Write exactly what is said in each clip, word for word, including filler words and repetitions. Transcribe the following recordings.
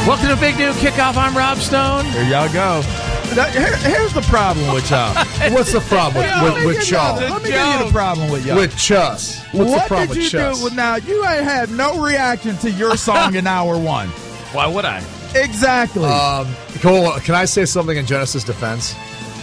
Welcome to Big New Kickoff. I'm Rob Stone. Here y'all go. That, here, here's the problem with y'all. What's the problem with, with, with y'all? Let me give you the problem with y'all. With Chus. What's what the problem did you with Chus? do? With, now, you ain't had no reaction to your song in hour one. Why would I? Exactly. Um, Cole, can I say something in Genesis' defense?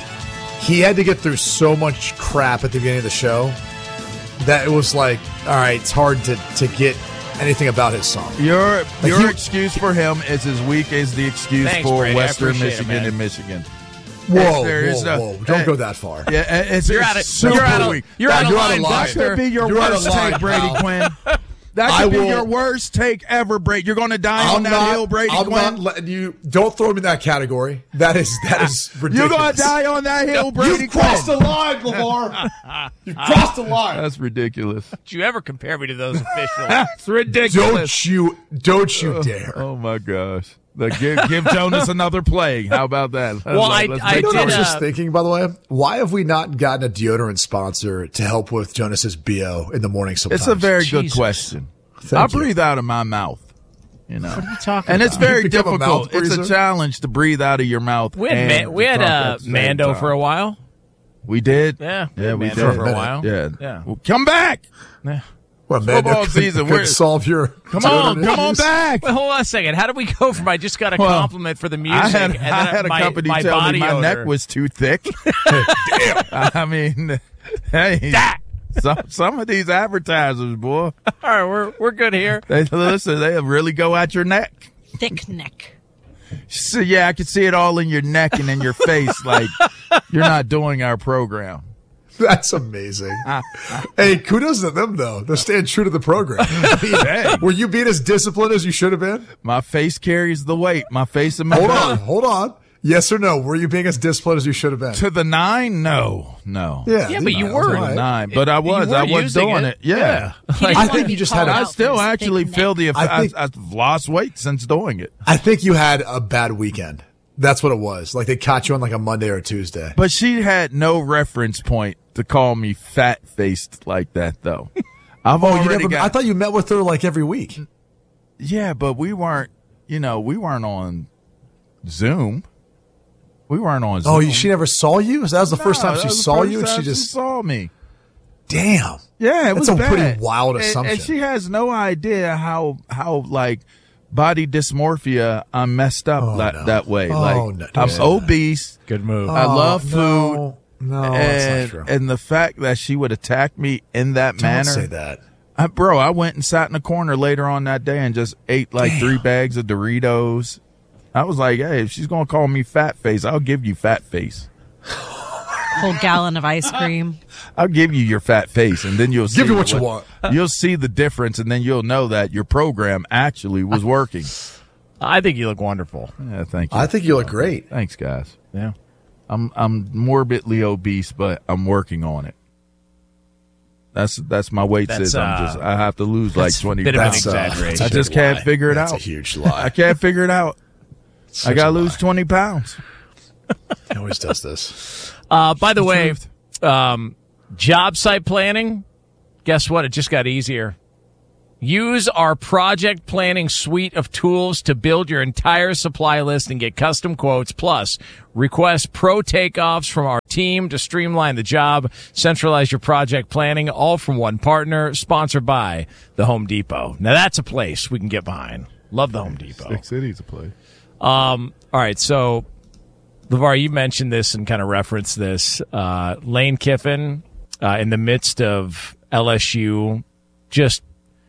He had to get through so much crap at the beginning of the show that it was like, all right, it's hard to, to get anything about his song. Your Like your you- excuse for him is as weak as the excuse Thanks, for Brady. I Western appreciate it, Michigan man. and Michigan. Whoa, There is whoa, a- whoa. Don't uh, go that far. Yeah, it's, You're it's out of- super you're out of- weak. you're out of You're out line, of line. That Buster. could be your You're out of worst line, take, Brady pal. Quinn. That I could be will- your worst take ever, Brady. You're going to die on I'm that not, hill, Brady I'm Quinn. not letting you. Don't throw me in that category. That is that is You're ridiculous. going to die on that hill, Brady You've crossed Quinn. the line, LeVar. You've crossed the line. That's ridiculous. Did you ever compare me to those officials? That's ridiculous. Don't you? Don't you dare. Oh my gosh! Like, give, give Jonas another play. How about that? Well, I- Let's I make You know what I was did, just uh, thinking, by the way? Why have we not gotten a deodorant sponsor to help with Jonas's B O in the morning sometimes? It's a very good Jesus. question. Thank I you. breathe out of my mouth. You know, What are you talking and about? it's very You become a difficult. mouth It's a breather? challenge to breathe out of your mouth. We had, and Ma- we to had talk uh, at the same Mando time. for a while. We did. Yeah, yeah, we Mando did for a while. Yeah, Yeah. Well, come back. Yeah. What, man, football that could- season, could we're- solve your Come on, come on issues? back. Wait, hold on a second. How did we go from I just got a Well, compliment for the music? I had, and I then had a my, company my tell me body my odor. neck was too thick. Damn. I mean, hey, That. some some of these advertisers, boy, All right, we're we're good here. they listen. They really go at your neck. Thick neck. So yeah, I can see it all in your neck and in your face. Like you're not doing our program. That's amazing. Hey, kudos to them, though. They're staying true to the program. I mean, were you being as disciplined as you should have been? My face carries the weight. My face and my Hold belly. on, hold on. Yes or no? Were you being as disciplined as you should have been? To the nine? No, no. Yeah, Yeah, but you know, were. To right. the nine, but I was. You were I was using doing it. it. Yeah. He didn't I want think to be you just called had a- I out for still his actually thick feel neck. the I effect. think- I, I've lost weight since doing it. I think you had a bad weekend. That's what it was. Like they caught you on like a Monday or a Tuesday. But she had no reference point to call me fat faced like that, though. I've Oh, you already never, got. I thought you met with her like every week. yeah, but we weren't. You know, we weren't on Zoom. We weren't on Zoom. Oh, you, she never saw you? So that was the first No, time that she was the saw first you, and time she just saw me. damn. Yeah, it That's was a bad. pretty wild And- assumption. And she has no idea how how like body dysmorphia I'm messed up Oh, that, no. that way. Oh, like no, don't I'm say that. obese. Good move. I love food. No, no that's and, not true. and the fact that she would attack me in that Don't manner. say that. I, bro, I went and sat in the corner later on that day and just ate like Damn. three bags of Doritos. I was like, hey, if she's going to call me fat face, I'll give you fat face. Whole gallon of ice cream. I'll give you your fat face, and then you'll see Give you what you want. You'll see the difference, and then you'll know that your program actually was working. I think you look wonderful. Yeah, thank you. I think you look great. Thanks, guys. Yeah. I'm I'm morbidly obese, but I'm working on it. That's that's my weight That's, says. I'm uh, just I have to lose like that's a twenty bit of an pounds. That's, uh, exaggeration. that's a I just big can't lie. figure it That's out. a huge lie. I can't figure it out. Such I gotta a lose lie. twenty pounds. He always does this. Uh, by the way, truth. um, job site planning, guess what? It just got easier. Use our project planning suite of tools to build your entire supply list and get custom quotes. Plus, request pro takeoffs from our team to streamline the job. Centralize your project planning, all from one partner. Sponsored by the Home Depot. Now, that's a place we can get behind. Love the Home Depot. Six cities to play. Um, all right, so LeVar, you mentioned this and kind of referenced this. Uh, Lane Kiffin, uh, in the midst of L S U, just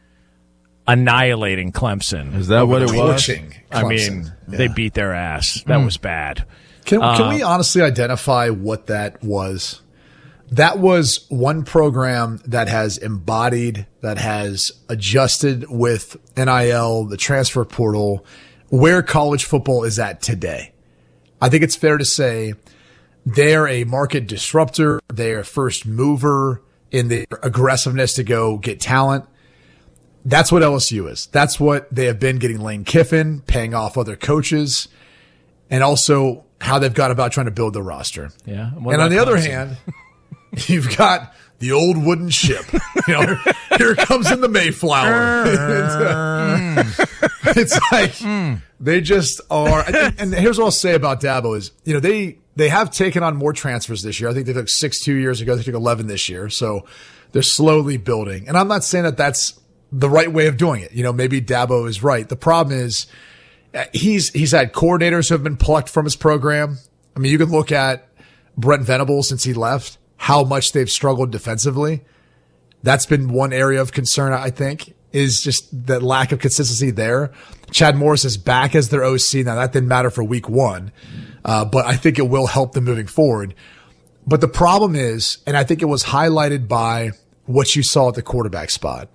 annihilating Clemson. Is that what it was? Torching I Clemson. mean, Yeah. they beat their ass. That was bad. Can, can Uh, we honestly identify what that was? That was one program that has embodied, that has adjusted with N I L, the transfer portal, where college football is at today. I think it's fair to say they're a market disruptor. They're a first mover in the aggressiveness to go get talent. That's what L S U is. That's what they have been getting Lane Kiffin, paying off other coaches, and also how they've gone about trying to build the roster. Yeah. What And on about the other Clemson? hand, you've got the old wooden ship. You know, here comes in the Mayflower. it's, uh, it's like They just are. And, and here's what I'll say about Dabo is, you know, they, they have taken on more transfers this year. I think they took six two years ago. They took eleven this year. So they're slowly building. And I'm not saying that that's the right way of doing it. You know, maybe Dabo is right. The problem is he's, he's had coordinators who have been plucked from his program. I mean, you can look at Brent Venables since he left, how much they've struggled defensively. That's been one area of concern, I think, is just the lack of consistency there. Chad Morris is back as their O C. Now, that didn't matter for week one, uh, but I think it will help them moving forward. But the problem is, and I think it was highlighted by what you saw at the quarterback spot.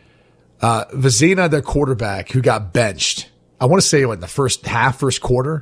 Uh, Vizina, their quarterback, who got benched, I want to say what, in the first half, first quarter,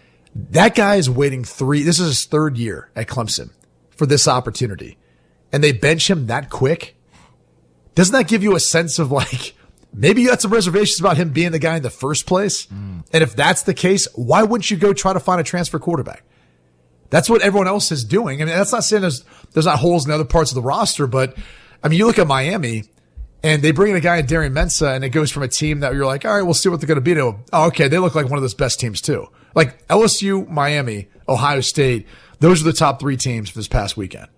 that guy is waiting three, this is his third year at Clemson for this opportunity. And they bench him that quick. Doesn't that give you a sense of like, maybe you had some reservations about him being the guy in the first place? Mm. And if that's the case, why wouldn't you go try to find a transfer quarterback? That's what everyone else is doing. I mean, that's not saying there's, there's not holes in other parts of the roster, but I mean, you look at Miami and they bring in a guy, Darian Mensah, and it goes from a team that you're like, all right, we'll see what they're going to be to, oh, okay, they look like one of those best teams too. Like L S U, Miami, Ohio State, those are the top three teams for this past weekend.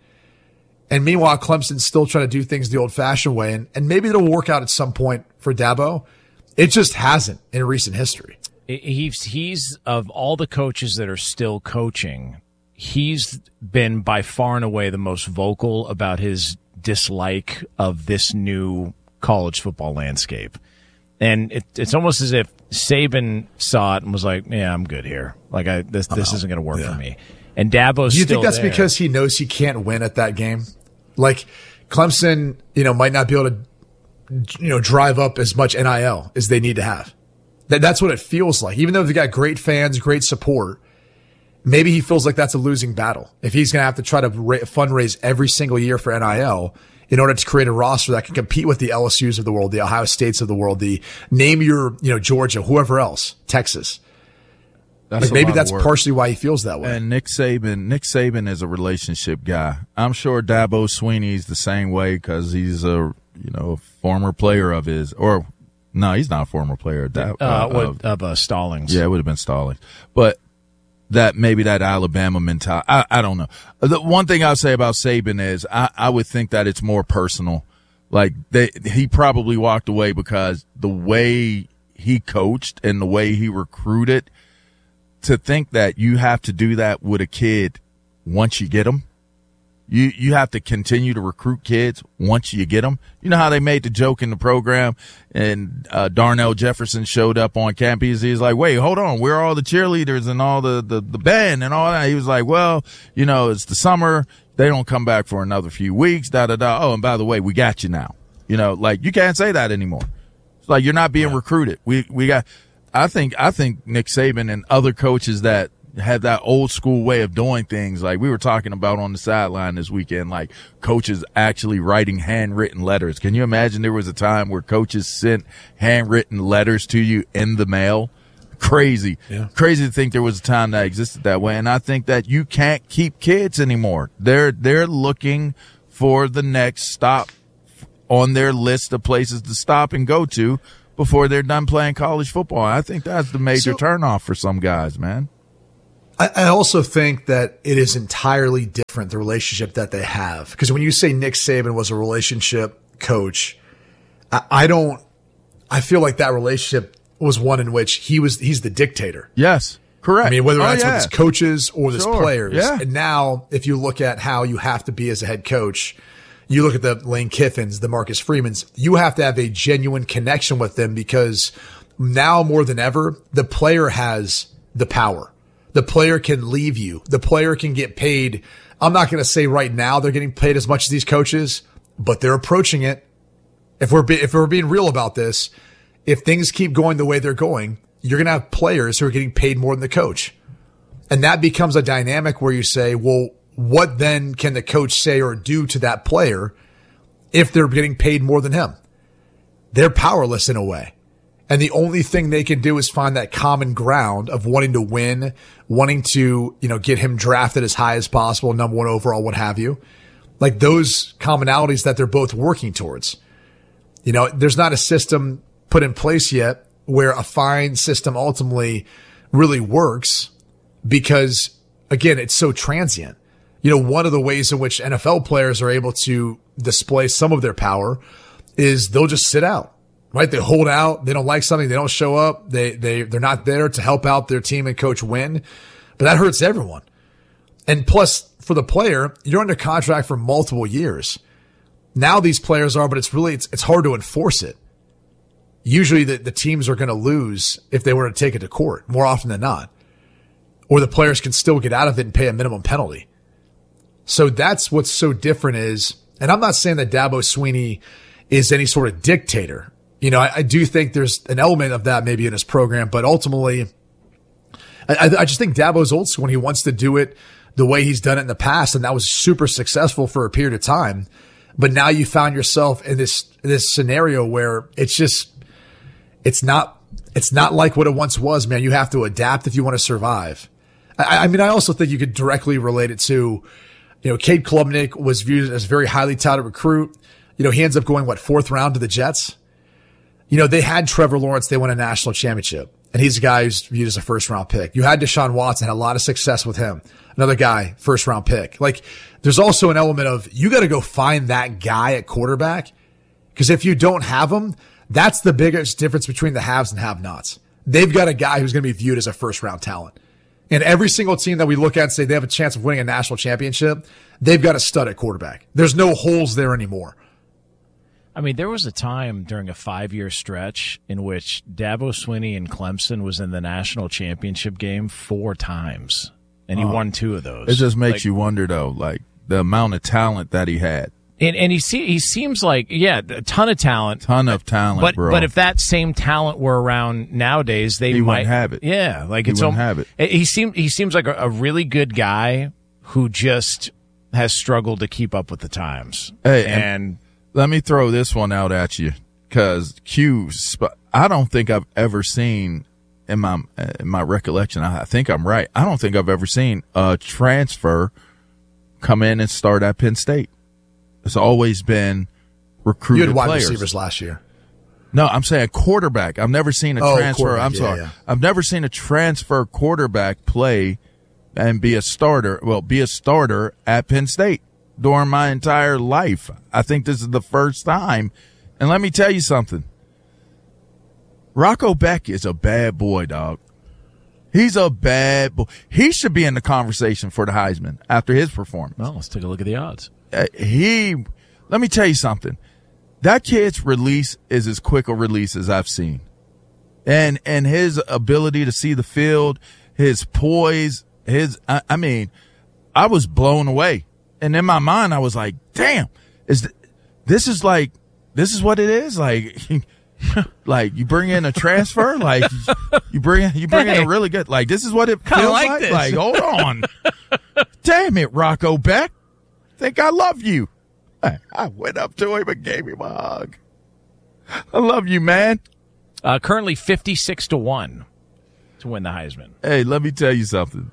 And meanwhile, Clemson's still trying to do things the old-fashioned way, and, and maybe it'll work out at some point for Dabo. It just hasn't in recent history. He's, he's of all the coaches that are still coaching, he's been by far and away the most vocal about his dislike of this new college football landscape. And it, it's almost as if Saban saw it and was like, yeah, I'm good here. Like, I this this isn't going to work yeah. for me. And Dabo's Do you still think that's there. because he knows he can't win at that game? Like, Clemson, you know, might not be able to, you know, drive up as much N I L as they need to have. That, that's what it feels like. Even though they've got great fans, great support, maybe he feels like that's a losing battle. If he's going to have to try to ra- fundraise every single year for N I L in order to create a roster that can compete with the L S Us of the world, the Ohio States of the world, the name your, you know, Georgia, whoever else, Texas. That's like a maybe lot of that's work. partially why he feels that way. And Nick Saban, Nick Saban is a relationship guy. I'm sure Dabo Swinney's the same way because he's a, you know, a former player of his, or no, he's not a former player. Dab, uh, uh, what, of, of uh, Stallings. Yeah, it would have been Stallings. But that maybe that Alabama mentality, I, I don't know. The one thing I'll say about Saban is I, I would think that it's more personal. Like they, he probably walked away because the way he coached and the way he recruited, to think that you have to do that with a kid once you get them. You you have to continue to recruit kids once you get them. You know how they made the joke in the program and uh, Darnell Jefferson showed up on campus. He's like, wait, hold on. Where are all the cheerleaders and all the, the, the band and all that? He was like, well, you know, it's the summer. They don't come back for another few weeks, da, da, da. Oh, and by the way, we got you now. You know, like you can't say that anymore. It's like you're not being yeah. recruited. We we got – I think I think Nick Saban and other coaches that have that old school way of doing things, like we were talking about on the sideline this weekend, like coaches actually writing handwritten letters. Can you imagine there was a time where coaches sent handwritten letters to you in the mail? Crazy. Yeah. Crazy to think there was a time that existed that way. And I think that you can't keep kids anymore. They're they're looking for the next stop on their list of places to stop and go to before they're done playing college football. I think that's the major so, turnoff for some guys, man. I, I also think that it is entirely different, the relationship that they have. Because when you say Nick Saban was a relationship coach, I, I don't, I feel like that relationship was one in which he was, he's the dictator. Yes, correct. I mean, whether oh, that's yeah. with his coaches or his sure. players. Yeah. And now, if you look at how you have to be as a head coach, you look at the Lane Kiffins, the Marcus Freemans, you have to have a genuine connection with them because now more than ever, the player has the power. The player can leave you. The player can get paid. I'm not going to say right now they're getting paid as much as these coaches, but they're approaching it. If we're, be, if we're being real about this, if things keep going the way they're going, you're going to have players who are getting paid more than the coach. And that becomes a dynamic where you say, well, what then can the coach say or do to that player if they're getting paid more than him? They're powerless in a way. And the only thing they can do is find that common ground of wanting to win, wanting to, you know, get him drafted as high as possible, number one overall, what have you. Like those commonalities that they're both working towards. You know, there's not a system put in place yet where a fine system ultimately really works because, again, it's so transient. You know, one of the ways in which N F L players are able to display some of their power is they'll just sit out, right? They hold out. They don't like something. They don't show up. They, they, they're not there to help out their team and coach win, but that hurts everyone. And plus for the player, you're under contract for multiple years. Now these players are, but it's really, it's, it's hard to enforce it. Usually the, the teams are going to lose if they were to take it to court more often than not, or the players can still get out of it and pay a minimum penalty. So that's what's so different is, and I'm not saying that Dabo Swinney is any sort of dictator. You know, I, I do think there's an element of that maybe in his program, but ultimately I, I just think Dabo's old school and he wants to do it the way he's done it in the past. And that was super successful for a period of time. But now you found yourself in this, this scenario where it's just, It's not, it's not like what it once was, man. You have to adapt if you want to survive. I, I mean, I also think you could directly relate it to, you know, Cade Klubnik was viewed as a very highly touted recruit. You know, he ends up going, what, fourth round to the Jets? You know, they had Trevor Lawrence. They won a national championship and he's a guy who's viewed as a first round pick. You had Deshaun Watson, had a lot of success with him. Another guy, first round pick. Like there's also an element of you got to go find that guy at quarterback. Cause if you don't have him, that's the biggest difference between the haves and have-nots. They've got a guy who's going to be viewed as a first-round talent. And every single team that we look at and say they have a chance of winning a national championship, they've got a stud at quarterback. There's no holes there anymore. I mean, there was a time during a five-year stretch in which Dabo Swinney and Clemson was in the national championship game four times, and he uh, won two of those. It just makes like, you wonder, though, like the amount of talent that he had. And, and he see, he seems like, yeah, a ton of talent. Ton of talent, but, bro. But if that same talent were around nowadays, they he might wouldn't have it. Yeah, like he it's wouldn't al- have it. He seems he seems like a, a really good guy who just has struggled to keep up with the times. Hey, and, and let me throw this one out at you because Q. I don't think I've ever seen in my in my recollection. I think I'm right. I don't think I've ever seen a transfer come in and start at Penn State. It's always been recruited You had wide players. receivers last year. No, I'm saying quarterback. I've never seen a oh, transfer. I'm yeah, sorry. Yeah. I've never seen a transfer quarterback play and be a starter. Well, be a starter at Penn State during my entire life. I think this is the first time. And let me tell you something. Rocco Beck is a bad boy, dog. He's a bad boy. He should be in the conversation for the Heisman after his performance. Well, let's take a look at the odds. Uh, he, let me tell you something. That kid's release is as quick a release as I've seen. And, and his ability to see the field, his poise, his, I, I mean, I was blown away. And in my mind, I was like, damn, is th- this is like, this is what it is? Like, like you bring in a transfer, like you bring in, you bring hey, in a really good, like this is what it feels like. Like, like hold on. Damn it, Rocco Beck. Think I love you. I, I went up to him and gave him a hug. I love you, man. Uh, currently fifty-six to one to win the Heisman. Hey, let me tell you something.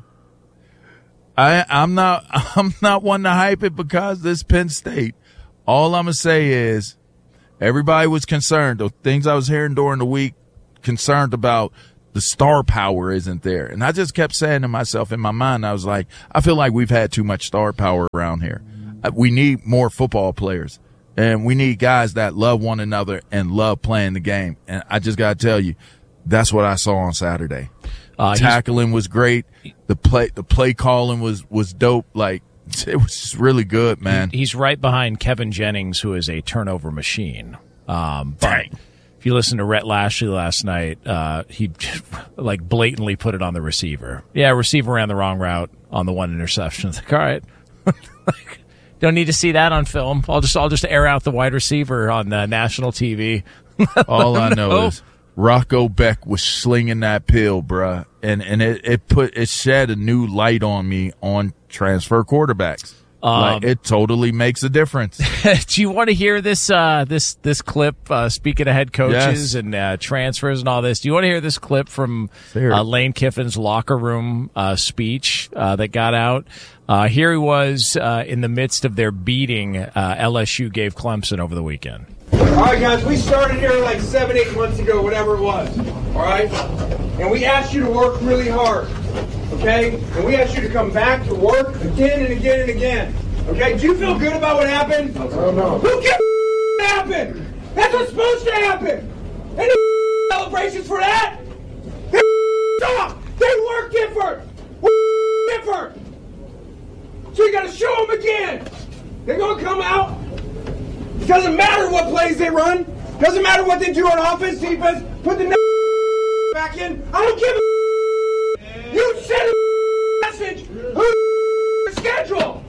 I, I'm not, I'm not one to hype it because this Penn State. All I'm going to say is everybody was concerned. The things I was hearing during the week, concerned about the star power isn't there. And I just kept saying to myself in my mind, I was like, I feel like we've had too much star power around here. We need more football players, and we need guys that love one another and love playing the game. And I just got to tell you, that's what I saw on Saturday. Uh, Tackling was great. The play, the play calling was, was dope. Like, it was just really good, man. He's right behind Kevin Jennings, who is a turnover machine. Um, but if you listen to Rhett Lashley last night, uh, he like blatantly put it on the receiver. Yeah, receiver ran the wrong route on the one interception. It's like, all right. like, Don't need to see that on film. I'll just I'll just air out the wide receiver on the national T V. All I know, know is Rocco Beck was slinging that pill, bruh, and and it, it put it shed a new light on me on transfer quarterbacks. Um, like it totally makes a difference. Do you want to hear this uh, this this clip? Uh, speaking of head coaches yes. and uh, transfers and all this, do you want to hear this clip from uh, Lane Kiffin's locker room uh, speech uh, that got out? Uh, here he was uh, in the midst of their beating uh, L S U gave Clemson over the weekend. All right, guys, we started here like seven, eight months ago, whatever it was. all right? And we asked you to work really hard, okay? And we asked you to come back to work again and again and again, okay? Do you feel good about what happened? No, no. Who cares what happened? That's what's supposed to happen. Any celebrations for that? They stop. They work different. We're different. So you got to show them again. They're going to come out. It doesn't matter what plays they run. Doesn't matter what they do on offense, defense. Put the back in. I don't give a You send a message. Who's the schedule?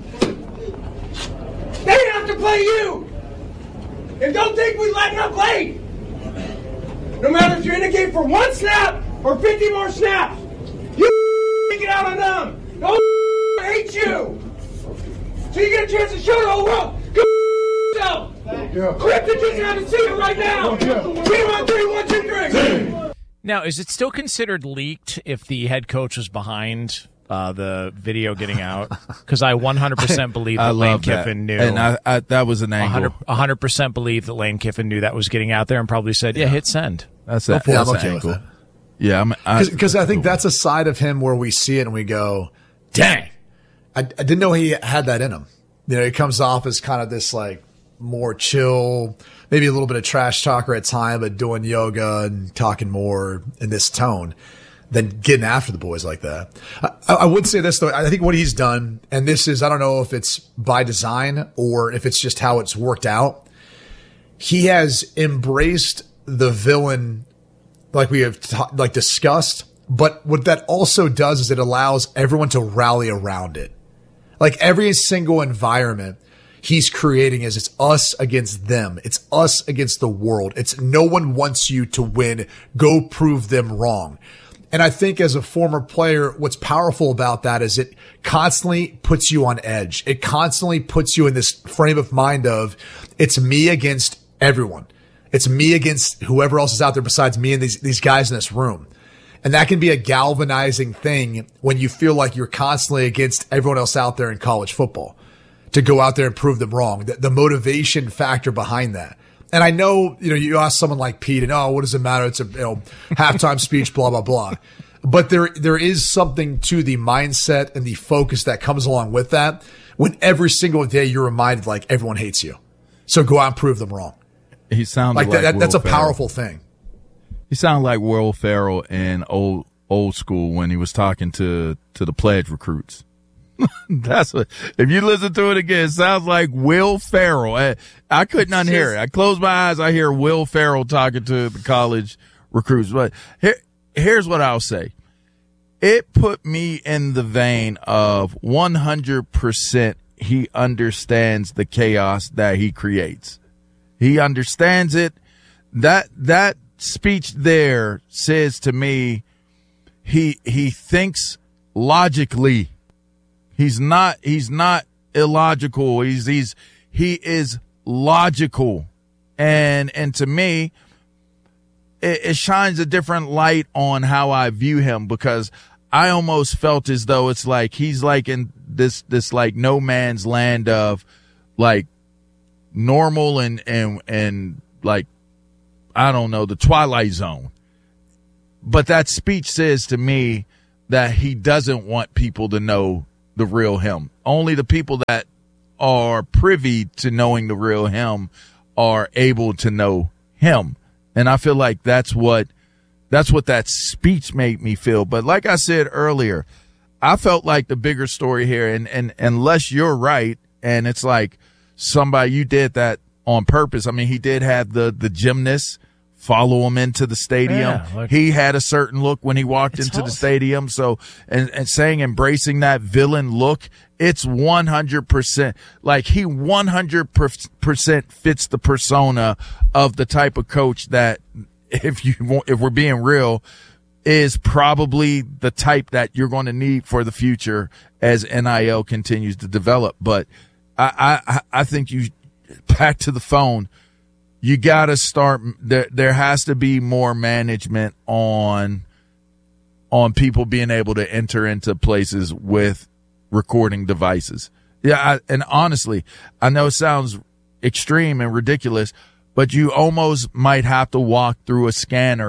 They have to play you. And don't think we let up late. No matter if you're in the game for one snap or fifty more snaps, you take it out on them. The whole hate you. So you get a chance to show the whole world. Go yourself. Clifton just had to see it right now. Three, one, three, one, two, three. Now, is it still considered leaked if the head coach was behind uh, the video getting out? Because I one hundred percent believe that Lane Kiffin knew. And I, I, that was an angle. one hundred percent believe that Lane Kiffin knew that was getting out there and probably said, yeah, yeah hit send. That's that. Yeah, that's I'm okay angle. with that. Yeah, because I, I think that's a side of him where we see it and we go, dang, I, I didn't know he had that in him. You know, he comes off as kind of this like more chill, maybe a little bit of trash talker at time, but doing yoga and talking more in this tone than getting after the boys like that. I, I would say this though. I think what he's done, and this is, I don't know if it's by design or if it's just how it's worked out. He has embraced the villain like we have t- like discussed, but what that also does is it allows everyone to rally around it. Like every single environment he's creating is it's us against them. It's us against the world. It's no one wants you to win. Go prove them wrong. And I think as a former player, what's powerful about that is it constantly puts you on edge. It constantly puts you in this frame of mind of it's me against everyone. It's me against whoever else is out there besides me and these, these guys in this room. And that can be a galvanizing thing when you feel like you're constantly against everyone else out there in college football to go out there and prove them wrong. The, the motivation factor behind that. And I know, you know, you ask someone like Pete and, oh, what does it matter? It's a, you know, halftime speech, blah, blah, blah. But there, there is something to the mindset and the focus that comes along with that when every single day you're reminded like everyone hates you. So go out and prove them wrong. He sounded like, like that, that's a Ferrell. powerful thing. He sounded like Will Ferrell in old old school when he was talking to to the pledge recruits. That's what. If you listen to it again, it sounds like Will Ferrell. I, I couldn't unhear it. I close my eyes, I hear Will Ferrell talking to the college recruits. But here, here's what I'll say. It put me in the vein of one hundred percent he understands the chaos that he creates. He understands it. That that speech there says to me he he thinks logically. He's not he's not illogical. He's he's he is logical. And and to me it, it shines a different light on how I view him, because I almost felt as though it's like he's like in this this like no man's land of like normal and and and like I don't know, the Twilight Zone. But that speech says to me that he doesn't want people to know the real him. Only the people that are privy to knowing the real him are able to know him. And I feel like that's what that's what that speech made me feel. But like I said earlier, I felt like the bigger story here, and, and unless you're right, and it's like somebody, you did that on purpose. I mean, he did have the, the gymnast follow him into the stadium. Yeah, like, he had a certain look when he walked into awesome. the stadium. So, and, and saying embracing that villain look, it's one hundred percent like he one hundred percent fits the persona of the type of coach that, if you want, if we're being real, is probably the type that you're going to need for the future as N I L continues to develop. But I, I, I think you, back to the phone, you got to start. There, there has to be more management on, on people being able to enter into places with recording devices. Yeah. I, and honestly, I know it sounds extreme and ridiculous, but you almost might have to walk through a scanner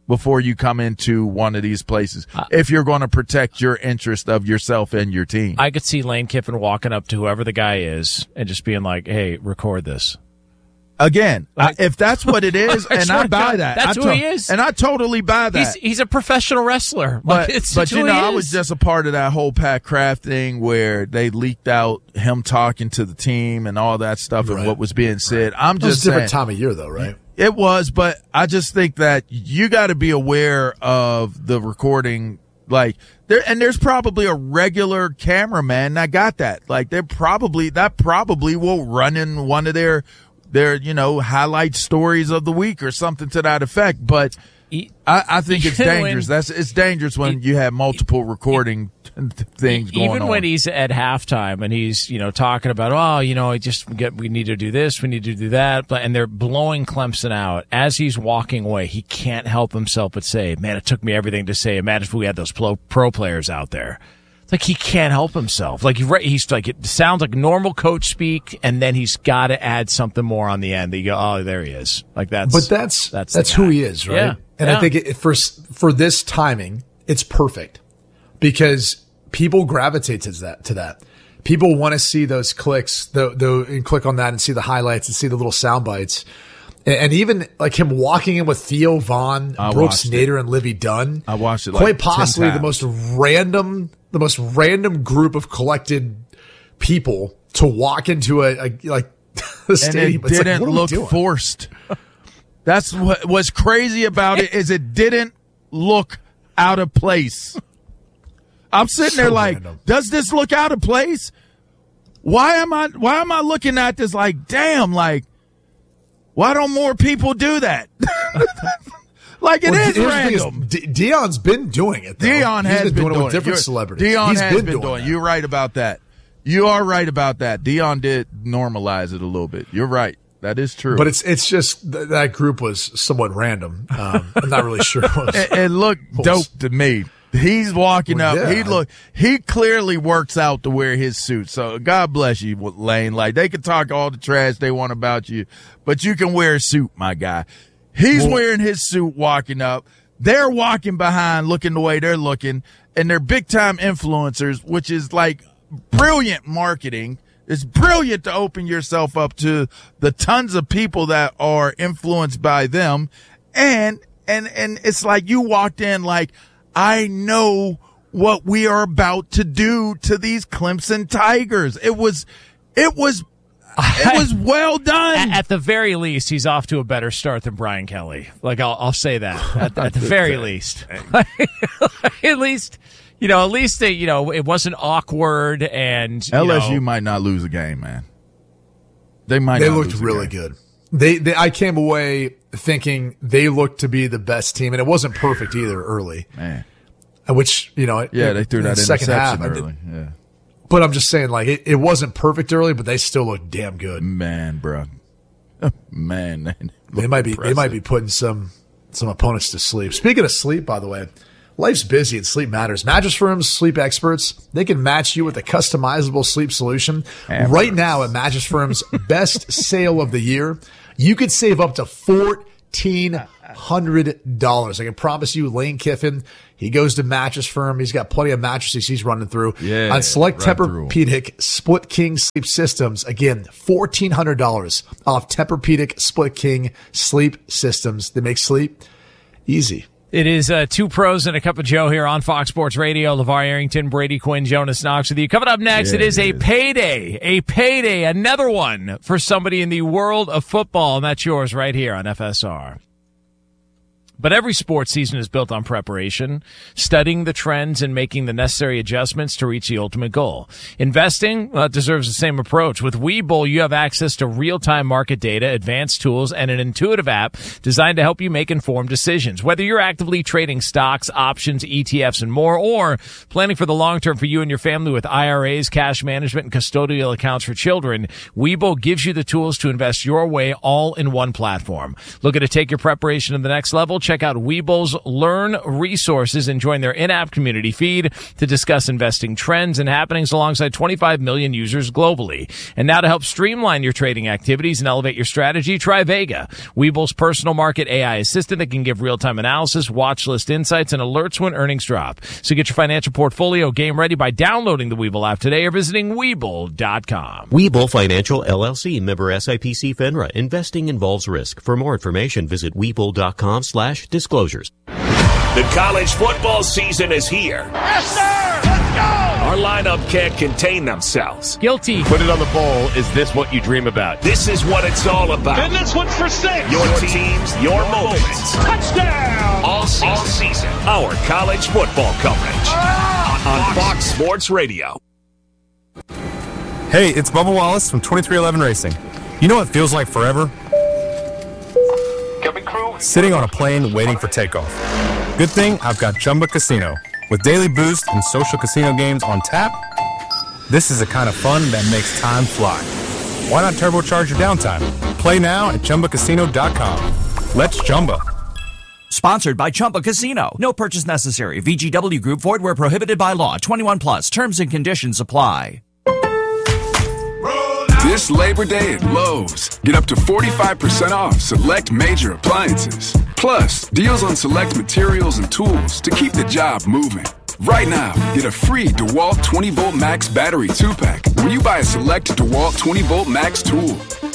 before you come into one of these places uh, if you're going to protect your interest of yourself and your team. I could see Lane Kiffin walking up to whoever the guy is and just being like, hey, record this. Again, like, I, if that's what it is, and I buy that. That's I who to- he is. And I totally buy that. He's, he's a professional wrestler. But, like, it's, but it's you know, I was just a part of that whole Pat Kraft thing where they leaked out him talking to the team and all that stuff right. and what was being said. I'm it just was a different saying, time of year, though, right? It was, but I just think that you got to be aware of the recording. Like there, and there's probably a regular cameraman that got that. Like they're probably that probably will run in one of their their you know highlight stories of the week or something to that effect. But I, I think it's dangerous. That's it's dangerous when you have multiple recording things going on. Even when he's at halftime and he's, you know, talking about, oh, you know, I just get, we need to do this, we need to do that, but and they're blowing Clemson out as he's walking away. He can't help himself but say, "Man, it took me everything to say. Imagine if we had those pro, pro players out there." It's like he can't help himself. Like he's like, it sounds like normal coach speak, and then he's got to add something more on the end. That you go, oh, there he is. Like that's, but that's that's, that's who he is, right? Yeah. And yeah. I think it, for for this timing, it's perfect because people gravitate to that. To that, people want to see those clicks, the the and click on that and see the highlights and see the little sound bites, and, and even like him walking in with Theo Vaughn, I Brooks Nader, and Livy Dunn. I watched it, like quite possibly the most random, the most random group of collected people to walk into a, a like the stadium. And it it's didn't like, look forced. That's what was crazy about it is it didn't look out of place. I'm sitting so there like, random. Does this look out of place? Why am I why am I looking at this like, damn, like, why don't more people do that? Like it well, is random. Is, De- Deion's been doing it. Though. Deion He's has been, been doing doing it with different You're, celebrities. Deion He's has been, been doing, doing. it. You're right about that. You are right about that. Deion did normalize it a little bit. You're right. That is true. But it's it's just th- that group was somewhat random. Um, I'm not really sure. It, was, it, it looked was, dope to me. He's walking well, up. Yeah. He look. He clearly works out to wear his suit. So God bless you, Lane. Like they can talk all the trash they want about you, but you can wear a suit, my guy. He's well, wearing his suit, walking up. They're walking behind, looking the way they're looking, and they're big time influencers, which is like brilliant marketing. It's brilliant to open yourself up to the tons of people that are influenced by them. And, and, and it's like you walked in like, I know what we are about to do to these Clemson Tigers. It was, it was, it was well done. At, at the very least, he's off to a better start than Brian Kelly. Like I'll, I'll say that at, at the very least, at least. You know, at least they, you know, it wasn't awkward and you L S U know, might not lose a game, man. They might. They not looked lose really good. They, they, I came away thinking they looked to be the best team, and it wasn't perfect either early. Man, which you know, yeah, they threw in that the second half early. Yeah, but I'm just saying, like it, it wasn't perfect early, but they still looked damn good. Man, bro, man, they, they might be. impressive. They might be putting some some opponents to sleep. Speaking of sleep, by the way. Life's busy and sleep matters. Mattress Firm's sleep experts, they can match you with a customizable sleep solution. Hammer. Right now at Mattress Firm's best sale of the year, you could save up to fourteen hundred dollars. I can promise you, Lane Kiffin, he goes to Mattress Firm. He's got plenty of mattresses he's running through. Yeah, on select right Tempur-Pedic Split King sleep systems. Again, fourteen hundred dollars off Tempur-Pedic Split King sleep systems. They make sleep easy. It is uh, two pros and a cup of Joe here on Fox Sports Radio. LeVar Arrington, Brady Quinn, Jonas Knox with you. Coming up next, yeah, it is it a is. payday, a payday, another one for somebody in the world of football, and that's yours right here on F S R. But every sports season is built on preparation, studying the trends, and making the necessary adjustments to reach the ultimate goal. Investing well, it deserves the same approach. With Webull, you have access to real-time market data, advanced tools, and an intuitive app designed to help you make informed decisions. Whether you're actively trading stocks, options, E T Fs, and more, or planning for the long term for you and your family with I R As, cash management, and custodial accounts for children, Webull gives you the tools to invest your way all in one platform. Looking to take your preparation to the next level? Check check out Weeble's Learn resources and join their in-app community feed to discuss investing trends and happenings alongside twenty-five million users globally. And now to help streamline your trading activities and elevate your strategy, try Vega, Weeble's personal market A I assistant that can give real-time analysis, watch list insights, and alerts when earnings drop. So get your financial portfolio game ready by downloading the Weeble app today or visiting Weeble dot com. Weeble Financial, L L C, member S I P C FINRA. Investing involves risk. For more information, visit Weeble dot com slash disclosures. The college football season is here. Yes, sir! Let's go! Our lineup can't contain themselves. Guilty. Put it on the bowl. Is this what you dream about? This is what it's all about. And this one's for six. Your teams, your moments. Touchdown! All season. All season. Our college football coverage. Ah! On Fox Sports Radio. Hey, it's Bubba Wallace from twenty-three eleven Racing. You know what feels like forever? Sitting on a plane waiting for takeoff. Good thing I've got Chumba Casino. With daily boost and social casino games on tap, this is the kind of fun that makes time fly. Why not turbocharge your downtime? Play now at Chumba Casino dot com. Let's Chumba. Sponsored by Chumba Casino. No purchase necessary. V G W Group. Void where prohibited by law. twenty-one plus. Terms and conditions apply. This Labor Day at Lowe's, get up to forty-five percent off select major appliances. Plus, deals on select materials and tools to keep the job moving. Right now, get a free DeWalt twenty volt Max battery two pack when you buy a select DeWalt twenty volt Max tool.